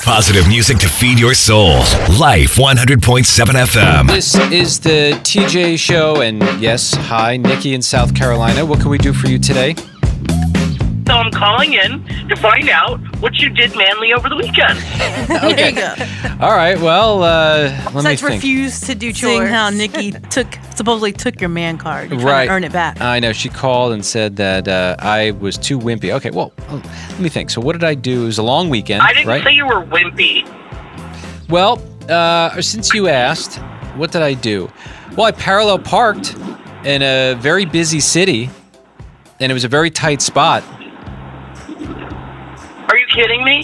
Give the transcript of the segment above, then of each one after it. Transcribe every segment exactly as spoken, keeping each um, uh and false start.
Positive music to feed your soul. Life one hundred point seven F M. This is the T J Show, and yes, hi, Nikki in South Carolina. What can we do for you today? So I'm calling in to find out what you did manly over the weekend. Okay. There you go. All right, well, uh, let me Besides think. refused to do chores. Seeing how Nikki took supposedly took your man card. You're trying Right. to earn it back. I know. She called and said that uh, I was too wimpy. Okay, well, oh, let me think. So what did I do? It was a long weekend, I didn't right? say you were wimpy. Well, uh, since you asked, what did I do? Well, I parallel parked in a very busy city, and it was a very tight spot. Are you kidding me?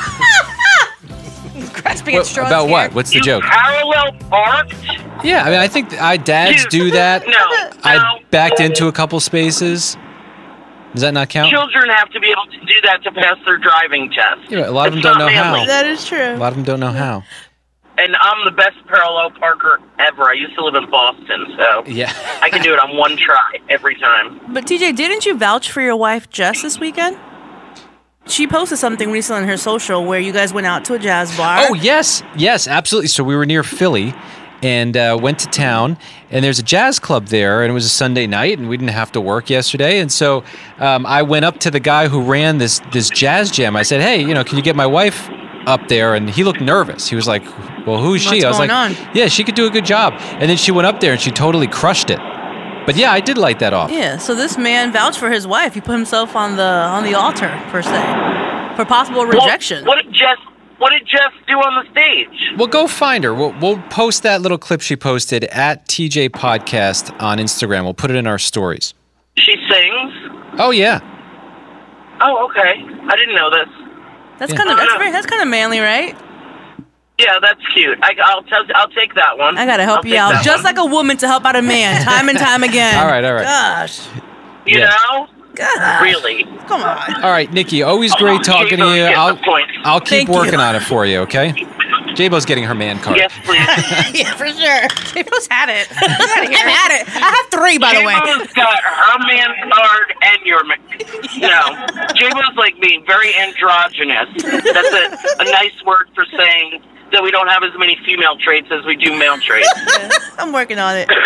Grasping What- at straws about here. what? What's the you joke? parallel parked? Yeah, I mean, I think I dads Dude, do that. No, I no. backed into a couple spaces. Does that not count? Children have to be able to do that to pass their driving test. Yeah, a lot of them It's don't not know how. manly. That is true. A lot of them don't know how. And I'm the best parallel parker ever. I used to live in Boston, so Yeah. I can do it on one try every time. But T J, didn't you vouch for your wife Jess this weekend? She posted something recently on her social where you guys went out to a jazz bar. Oh, yes. Yes, absolutely. So we were near Philly and uh, went to town, and there's a jazz club there, and it was a Sunday night, and we didn't have to work yesterday. And so um, I went up to the guy who ran this this jazz jam. I said, hey, you know, can you get my wife up there? And he looked nervous. He was like, well, who's she? What's I was going like, on? yeah, she could do a good job. And then she went up there, and she totally crushed it. But yeah, I did light that off. Yeah, so this man vouched for his wife. He put himself on the on the altar, per se, for possible rejection. Well, what did Jess? What did Jess do on the stage? Well, go find her. We'll, we'll post that little clip she posted at T J Podcast on Instagram. We'll put it in our stories. She sings. Oh, yeah. Oh, okay. I didn't know this. That's Yeah. kind of I don't that's know. very that's kind of manly, right? Yeah, that's cute. I, I'll tell. I'll take that one. I gotta help I'll you take out, that just one. like a woman to help out a man, time and time again. All right, all right. Gosh, You Yeah. know, gosh, really. come on. All right, Nikki, always great talking to J-Bo's you. getting I'll, the point. I'll keep Thank working you. on it for you, okay? J-Bo's getting her man card. Yes, please. Yeah, for sure. J-Bo's had it. I've had it. I have three, by the way. J-Bo's got her man card and your man. No, J-Bo's like being very androgynous. That's a, a nice word for saying that we don't have as many female traits as we do male traits. I'm working on it.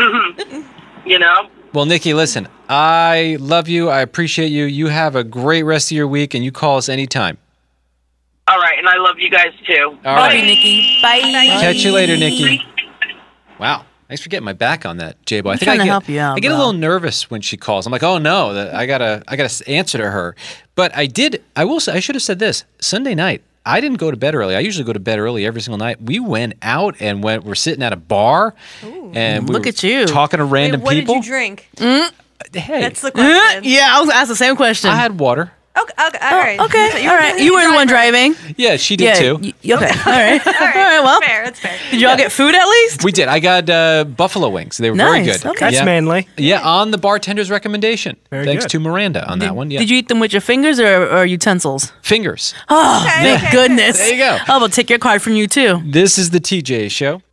You know? Well, Nikki, listen, I love you. I appreciate you. You have a great rest of your week, and you call us anytime. All right, and I love you guys too. All Love right. you, Nikki. Bye. Catch you later, Nikki. Wow. Thanks for getting my back on that, J-Bo. I I'm think trying I to get, help you out, I get a bro. little nervous when she calls. I'm like, oh no, that I gotta, I gotta answer to her. But I did. I will say, I should have said this. Sunday night, I didn't go to bed early. I usually go to bed early every single night. We went out and went. We're sitting at a bar, and we Look were at you. talking to random Wait, what people. did you drink? Hey, That's the question. Yeah, I was asked the same question. I had water. Okay, okay, all right. Okay, So all right. You were the one driving. Yeah, she did Yeah. too. y- Okay. All right. All All right, right. Well, fair. That's fair. did y'all get food at least? We did. I got uh, buffalo wings. They were very Nice, good. okay. That's yeah. manly. Yeah, on the bartender's recommendation. Very Thanks good. to Miranda on that one. Yeah, Did you eat them with your fingers or, or utensils? fingers. Oh, Okay, thank okay, goodness. There you go. Oh, we'll take your card from you too. This is the T J Show.